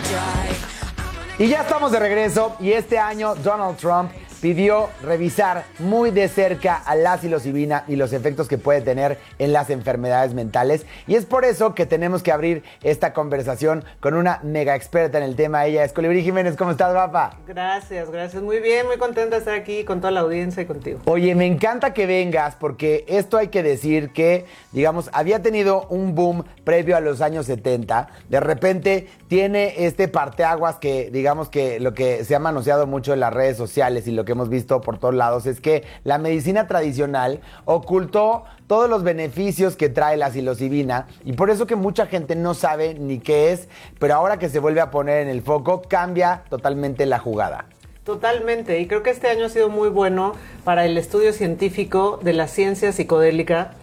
Y ya estamos de regreso y este año Donald Trump pidió revisar muy de cerca a la psilocibina y los efectos que puede tener en las enfermedades mentales. Y es por eso que tenemos que abrir esta conversación con una mega experta en el tema. Ella es Colibrí Jiménez. ¿Cómo estás, guapa? Gracias. Muy bien, muy contenta de estar aquí con toda la audiencia y contigo. Oye, me encanta que vengas porque esto hay que decir que, digamos, había tenido un boom previo a los años 70. De repente tiene este parteaguas que, digamos que lo que se ha manoseado mucho en las redes sociales y lo que hemos visto por todos lados es que la medicina tradicional ocultó todos los beneficios que trae la psilocibina y por eso que mucha gente no sabe ni qué es, pero ahora que se vuelve a poner en el foco cambia totalmente la jugada. Totalmente, y creo que este año ha sido muy bueno para el estudio científico de la ciencia psicodélica.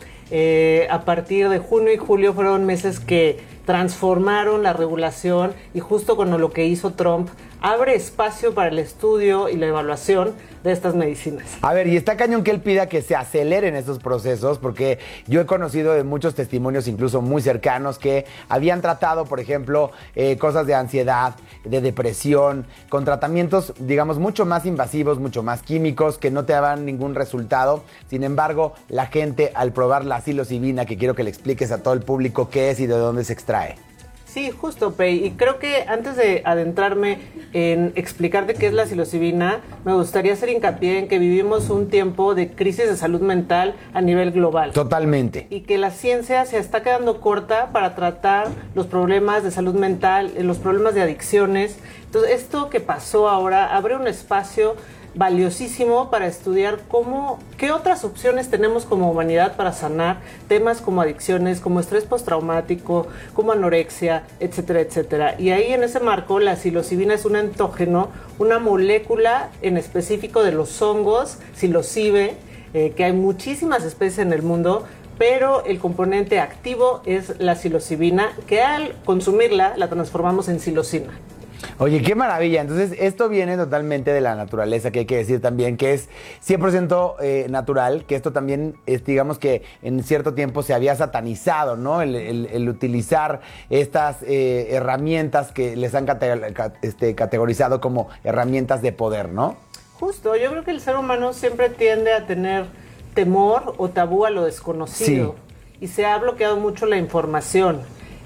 A partir de junio y julio fueron meses que transformaron la regulación y justo con lo que hizo Trump abre espacio para el estudio y la evaluación de estas medicinas. A ver, y está cañón que él pida que se aceleren estos procesos, porque yo he conocido de muchos testimonios, incluso muy cercanos, que habían tratado, por ejemplo, cosas de ansiedad, de depresión, con tratamientos, digamos, mucho más invasivos, mucho más químicos, que no te daban ningún resultado. Sin embargo, la gente, al probar la psilocibina, que quiero que le expliques a todo el público qué es y de dónde se extrae. Sí, justo, Pei. Y creo que antes de adentrarme en explicarte qué es la psilocibina, me gustaría hacer hincapié en que vivimos un tiempo de crisis de salud mental a nivel global. Totalmente. Y que la ciencia se está quedando corta para tratar los problemas de salud mental, los problemas de adicciones. Entonces, esto que pasó ahora abre un espacio valiosísimo para estudiar qué otras opciones tenemos como humanidad para sanar temas como adicciones, como estrés postraumático, como anorexia, etcétera, etcétera. Y ahí en ese marco la psilocibina es un entógeno, una molécula en específico de los hongos, psilocibe, que hay muchísimas especies en el mundo, pero el componente activo es la psilocibina, que al consumirla la transformamos en psilocina. Oye, qué maravilla. Entonces, esto viene totalmente de la naturaleza, que hay que decir también que es 100% natural, que esto también es, digamos que en cierto tiempo se había satanizado, ¿no? El utilizar estas herramientas que les han categorizado como herramientas de poder, ¿no? Justo, yo creo que el ser humano siempre tiende a tener temor o tabú a lo desconocido. Sí. Y se ha bloqueado mucho la información.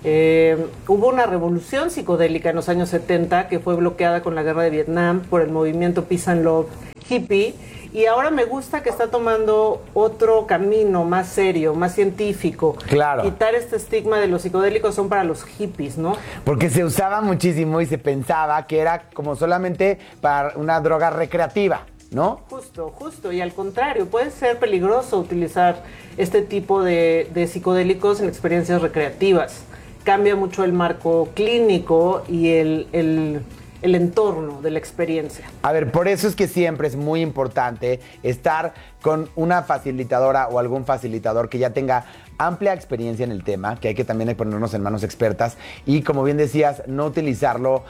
Hubo una revolución psicodélica en los años 70 que fue bloqueada con la guerra de Vietnam por el movimiento Peace and Love hippie, y ahora me gusta que está tomando otro camino más serio, más científico. Claro. Quitar este estigma de los psicodélicos son para los hippies, ¿no? Porque se usaba muchísimo y se pensaba que era como solamente para una droga recreativa, ¿no? Justo, y al contrario, puede ser peligroso utilizar este tipo de psicodélicos en experiencias recreativas. Cambia mucho el marco clínico y el entorno de la experiencia. A ver, por eso es que siempre es muy importante estar con una facilitadora o algún facilitador que ya tenga amplia experiencia en el tema, que hay que también ponernos en manos expertas y, como bien decías, no utilizarlo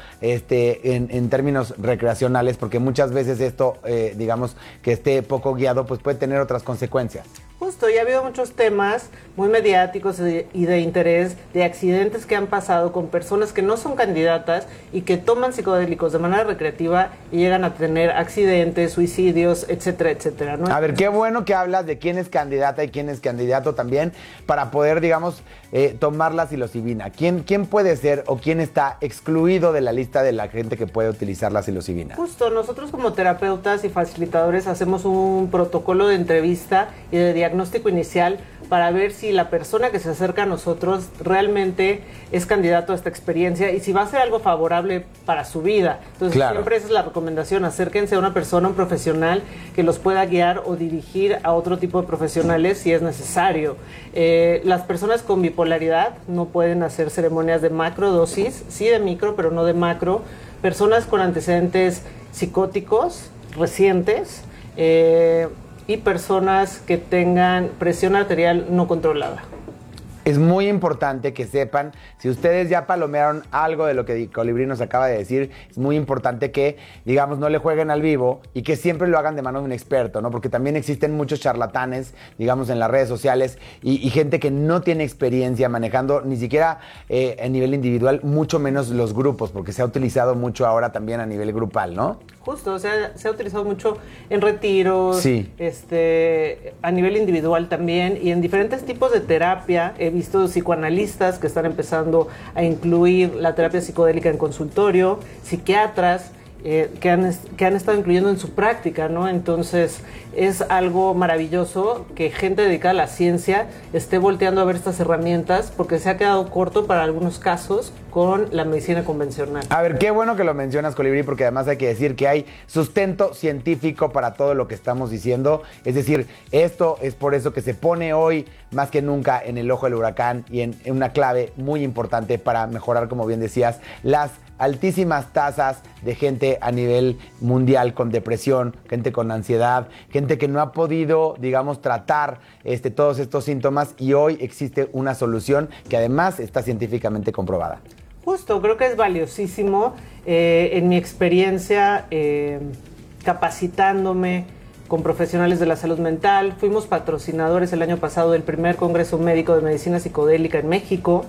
en términos recreacionales, porque muchas veces esto, digamos, que esté poco guiado, pues puede tener otras consecuencias. Justo, y ha habido muchos temas muy mediáticos y de interés de accidentes que han pasado con personas que no son candidatas y que toman psicodélicos de manera recreativa y llegan a tener accidentes, suicidios, etcétera, etcétera, ¿no? A ver, qué bueno que hablas de quién es candidata y quién es candidato también para poder, digamos, tomar la psilocibina. ¿Quién puede ser o quién está excluido de la lista de la gente que puede utilizar la psilocibina? Justo, nosotros como terapeutas y facilitadores hacemos un protocolo de entrevista y de diagnóstico inicial para ver si la persona que se acerca a nosotros realmente es candidato a esta experiencia y si va a ser algo favorable para su vida. Entonces, claro, siempre esa es la recomendación: acérquense a una persona, un profesional que los pueda guiar o dirigir a otro tipo de profesionales si es necesario. Las personas con bipolaridad no pueden hacer ceremonias de macrodosis, sí de micro, pero no de macro. Personas con antecedentes psicóticos recientes, y personas que tengan presión arterial no controlada. Es muy importante que sepan, si ustedes ya palomearon algo de lo que Colibrí nos acaba de decir, es muy importante que, digamos, no le jueguen al vivo y que siempre lo hagan de mano de un experto, ¿no? Porque también existen muchos charlatanes, digamos, en las redes sociales y gente que no tiene experiencia manejando ni siquiera a nivel individual, mucho menos los grupos, porque se ha utilizado mucho ahora también a nivel grupal, ¿no? Justo, o sea, se ha utilizado mucho en retiros, sí. A nivel individual también, y en diferentes tipos de terapia. He visto psicoanalistas que están empezando a incluir la terapia psicodélica en consultorio, psiquiatras que han estado incluyendo en su práctica, ¿no? Entonces, es algo maravilloso que gente dedicada a la ciencia esté volteando a ver estas herramientas, porque se ha quedado corto para algunos casos con la medicina convencional. A ver, qué bueno que lo mencionas, Colibrí, porque además hay que decir que hay sustento científico para todo lo que estamos diciendo. Es decir, esto es por eso que se pone hoy más que nunca en el ojo del huracán y en una clave muy importante para mejorar, como bien decías, las altísimas tasas de gente a nivel mundial con depresión, gente con ansiedad, gente que no ha podido, digamos, tratar todos estos síntomas, y hoy existe una solución que además está científicamente comprobada. Justo, creo que es valiosísimo. En mi experiencia, capacitándome con profesionales de la salud mental, fuimos patrocinadores el año pasado del primer Congreso Médico de Medicina Psicodélica en México,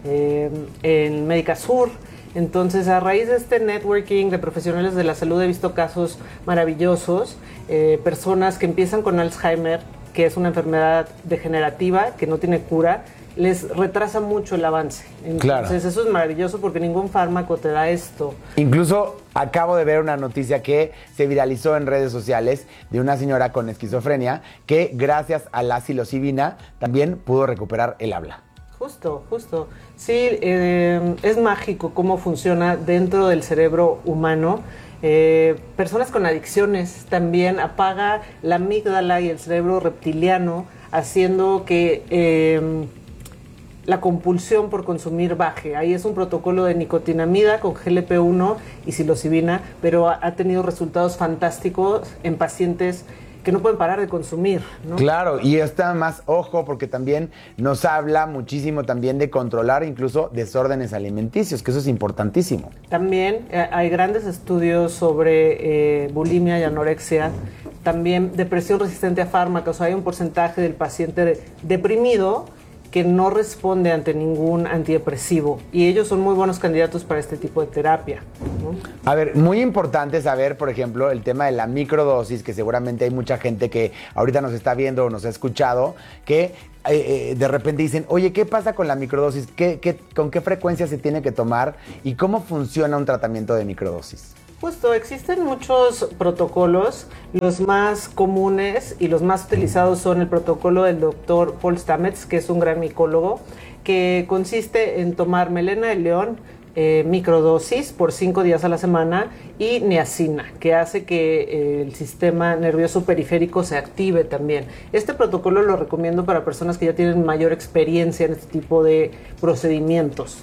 en Médica Sur. Entonces, a raíz de este networking de profesionales de la salud, he visto casos maravillosos, personas que empiezan con Alzheimer, que es una enfermedad degenerativa que no tiene cura, les retrasa mucho el avance. Entonces, claro, eso es maravilloso porque ningún fármaco te da esto. Incluso acabo de ver una noticia que se viralizó en redes sociales de una señora con esquizofrenia que gracias a la psilocibina también pudo recuperar el habla. Justo. Sí, es mágico cómo funciona dentro del cerebro humano. Personas con adicciones también apaga la amígdala y el cerebro reptiliano, haciendo que la compulsión por consumir baje. Ahí es un protocolo de nicotinamida con GLP-1 y psilocibina, pero ha tenido resultados fantásticos en pacientes que no pueden parar de consumir, ¿no? Claro, y está más ojo porque también nos habla muchísimo también de controlar incluso desórdenes alimenticios, que eso es importantísimo. También hay grandes estudios sobre bulimia y anorexia, también depresión resistente a fármacos. Hay un porcentaje del paciente deprimido que no responde ante ningún antidepresivo, y ellos son muy buenos candidatos para este tipo de terapia, ¿no? A ver, muy importante saber, por ejemplo, el tema de la microdosis, que seguramente hay mucha gente que ahorita nos está viendo o nos ha escuchado, que de repente dicen, oye, ¿qué pasa con la microdosis? ¿Con qué frecuencia se tiene que tomar? ¿Y cómo funciona un tratamiento de microdosis? Justo, existen muchos protocolos. Los más comunes y los más utilizados son el protocolo del doctor Paul Stamets, que es un gran micólogo, que consiste en tomar melena de león, microdosis por 5 días a la semana, y niacina, que hace que el sistema nervioso periférico se active también. Este protocolo lo recomiendo para personas que ya tienen mayor experiencia en este tipo de procedimientos.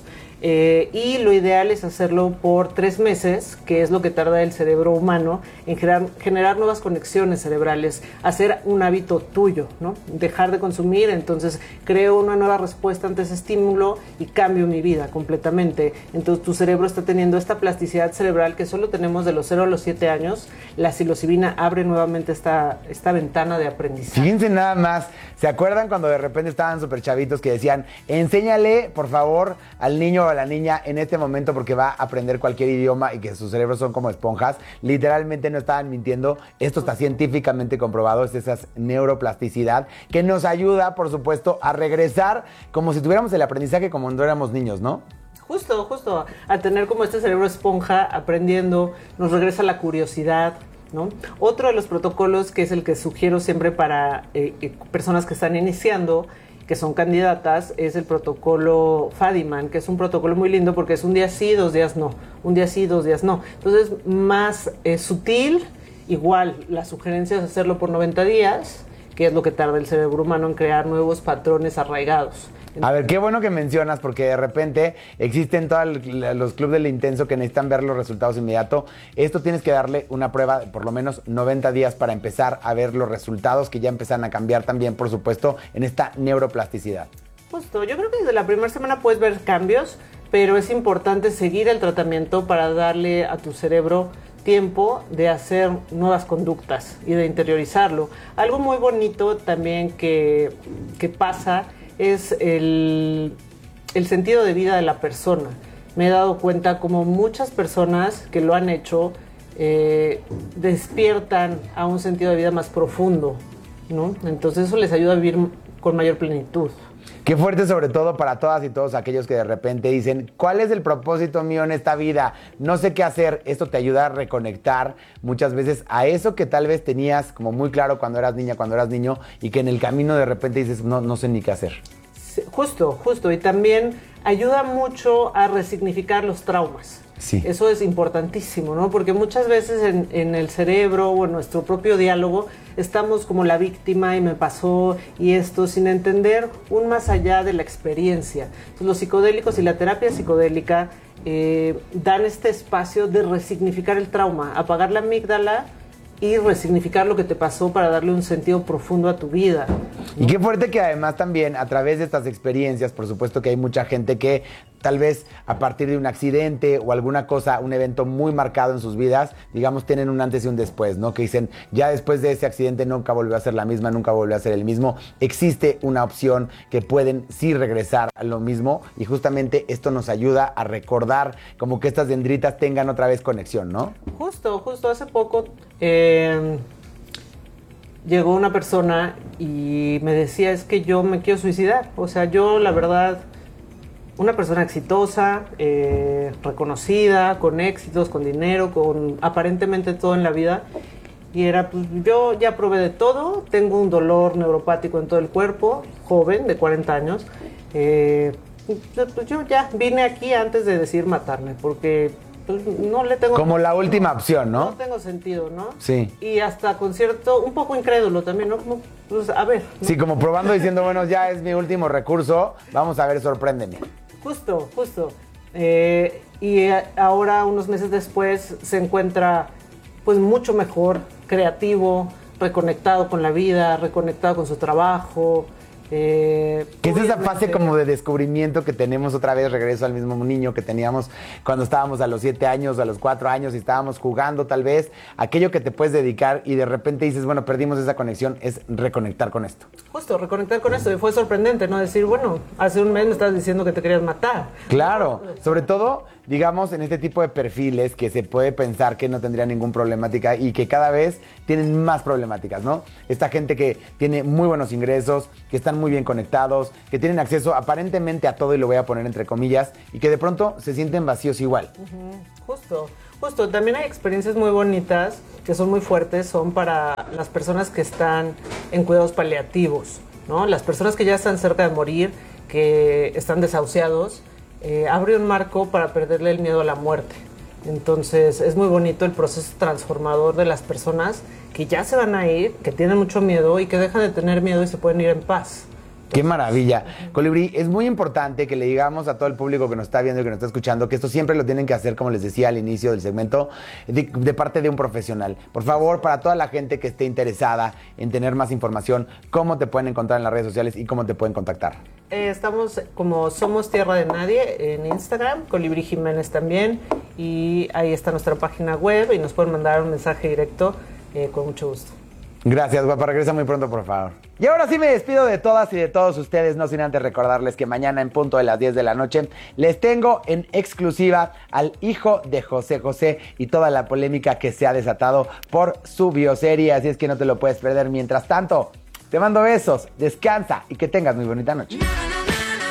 Y lo ideal es hacerlo por 3 meses, que es lo que tarda el cerebro humano en generar nuevas conexiones cerebrales, hacer un hábito tuyo, ¿no? Dejar de consumir, entonces creo una nueva respuesta ante ese estímulo y cambio mi vida completamente. Entonces tu cerebro está teniendo esta plasticidad cerebral que solo tenemos de los 0 a los 7 años. La psilocibina abre nuevamente esta ventana de aprendizaje. Fíjense nada más, ¿se acuerdan cuando de repente estaban súper chavitos que decían, enséñale, por favor, al niño o a la niña en este momento porque va a aprender cualquier idioma y que sus cerebros son como esponjas? Literalmente no estaban mintiendo. Esto está científicamente comprobado, es esa neuroplasticidad que nos ayuda, por supuesto, a regresar como si tuviéramos el aprendizaje como cuando éramos niños, ¿no? Justo, al tener como este cerebro esponja aprendiendo, nos regresa la curiosidad, ¿no? Otro de los protocolos, que es el que sugiero siempre para personas que están iniciando, que son candidatas, es el protocolo Fadiman, que es un protocolo muy lindo porque es un día sí, 2 días no, un día sí, 2 días no. Entonces, más sutil. Igual, la sugerencia es hacerlo por 90 días, que es lo que tarda el cerebro humano en crear nuevos patrones arraigados. A ver, qué bueno que mencionas, porque de repente existen todos los clubes del intenso que necesitan ver los resultados inmediatos. Esto tienes que darle una prueba de por lo menos 90 días para empezar a ver los resultados que ya empiezan a cambiar también, por supuesto, en esta neuroplasticidad. Justo, yo creo que desde la primera semana puedes ver cambios, pero es importante seguir el tratamiento para darle a tu cerebro tiempo de hacer nuevas conductas y de interiorizarlo. Algo muy bonito también que pasa es el sentido de vida de la persona. Me he dado cuenta como muchas personas que lo han hecho despiertan a un sentido de vida más profundo, ¿no? Entonces eso les ayuda a vivir con mayor plenitud. Qué fuerte, sobre todo para todas y todos aquellos que de repente dicen, ¿cuál es el propósito mío en esta vida? No sé qué hacer. Esto te ayuda a reconectar muchas veces a eso que tal vez tenías como muy claro cuando eras niña, cuando eras niño, y que en el camino de repente dices, no sé ni qué hacer. Sí, justo. Y también ayuda mucho a resignificar los traumas. Sí. Eso es importantísimo, ¿no? Porque muchas veces en el cerebro o en nuestro propio diálogo estamos como la víctima y me pasó y esto, sin entender un más allá de la experiencia. Entonces, los psicodélicos y la terapia psicodélica dan este espacio de resignificar el trauma, apagar la amígdala y resignificar lo que te pasó para darle un sentido profundo a tu vida, ¿no? Y qué fuerte que además también a través de estas experiencias, por supuesto que hay mucha gente que tal vez a partir de un accidente o alguna cosa, un evento muy marcado en sus vidas, digamos, tienen un antes y un después, ¿no? Que dicen, ya después de ese accidente nunca volvió a ser la misma, nunca volvió a ser el mismo. Existe una opción que pueden sí regresar a lo mismo y justamente esto nos ayuda a recordar como que estas dendritas tengan otra vez conexión, ¿no? Justo hace poco llegó una persona y me decía, es que yo me quiero suicidar. O sea, yo la verdad, una persona exitosa, reconocida, con éxitos, con dinero, con aparentemente todo en la vida. Y era, pues yo ya probé de todo, tengo un dolor neuropático en todo el cuerpo, joven, de 40 años. Pues yo ya vine aquí antes de decir matarme, porque pues, no le tengo... Como la última opción, ¿no? No tengo sentido, ¿no? Sí. Y hasta con cierto, un poco incrédulo también, ¿no? Como, pues, a ver, ¿no? Sí, como probando diciendo, bueno, ya es mi último recurso, vamos a ver, sorpréndeme. Justo. Y ahora, unos meses después, se encuentra pues mucho mejor, creativo, reconectado con la vida, reconectado con su trabajo. Que es esa fase como de descubrimiento que tenemos otra vez, regreso al mismo niño que teníamos cuando estábamos a los 7 años, a los 4 años y estábamos jugando tal vez, aquello que te puedes dedicar y de repente dices, bueno, perdimos esa conexión, es reconectar con esto. Justo, reconectar con esto. Y fue sorprendente, ¿no? Decir, bueno, hace un mes me estabas diciendo que te querías matar. Claro, sobre todo, digamos, en este tipo de perfiles que se puede pensar que no tendría ninguna problemática y que cada vez tienen más problemáticas, ¿no? Esta gente que tiene muy buenos ingresos, que están muy bien conectados, que tienen acceso aparentemente a todo, y lo voy a poner entre comillas, y que de pronto se sienten vacíos igual. Justo. También hay experiencias muy bonitas que son muy fuertes, son para las personas que están en cuidados paliativos, ¿no? Las personas que ya están cerca de morir, que están desahuciados, abre un marco para perderle el miedo a la muerte. Entonces es muy bonito el proceso transformador de las personas que ya se van a ir, que tienen mucho miedo y que dejan de tener miedo y se pueden ir en paz. ¡Qué maravilla! Colibrí, es muy importante que le digamos a todo el público que nos está viendo y que nos está escuchando que esto siempre lo tienen que hacer, como les decía al inicio del segmento, de parte de un profesional. Por favor, para toda la gente que esté interesada en tener más información, ¿cómo te pueden encontrar en las redes sociales y cómo te pueden contactar? Estamos como Somos Tierra de Nadie en Instagram, Colibrí Jiménez también, y ahí está nuestra página web y nos pueden mandar un mensaje directo con mucho gusto. Gracias, guapa. Regresa muy pronto, por favor. Y ahora sí me despido de todas y de todos ustedes, no sin antes recordarles que mañana en punto de las 10 de la noche les tengo en exclusiva al hijo de José José y toda la polémica que se ha desatado por su bioserie, así es que no te lo puedes perder. Mientras tanto, te mando besos, descansa y que tengas muy bonita noche.